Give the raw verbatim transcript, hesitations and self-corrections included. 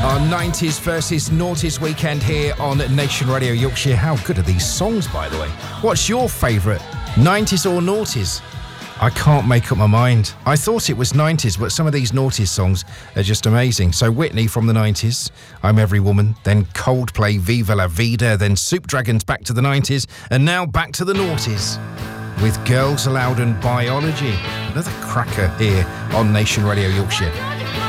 Our nineties versus noughties weekend here on Nation Radio Yorkshire. How good are these songs, by the way? What's your favourite, nineties or noughties? I can't make up my mind. I thought it was nineties, but some of these noughties songs are just amazing. So Whitney from the nineties, I'm Every Woman, then Coldplay, Viva La Vida, then Soup Dragons back to the nineties, and now back to the noughties with Girls Aloud and Biology. Another cracker here on Nation Radio Yorkshire.